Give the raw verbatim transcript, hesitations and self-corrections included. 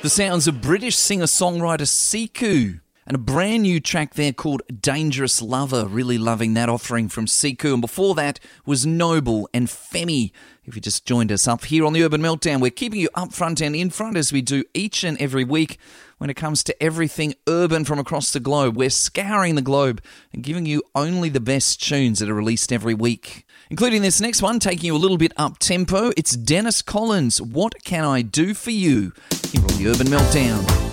the sounds of British singer-songwriter Siku. And a brand new track there called Dangerous Lover. Really loving that offering from Siku. And before that was Noble and Femi. If you just joined us up here on the Urban Meltdown, we're keeping you up front and in front as we do each and every week when it comes to everything urban from across the globe. We're scouring the globe and giving you only the best tunes that are released every week. Including this next one, taking you a little bit up-tempo. It's Dennis Collins, What Can I Do For You? Here on the Urban Meltdown.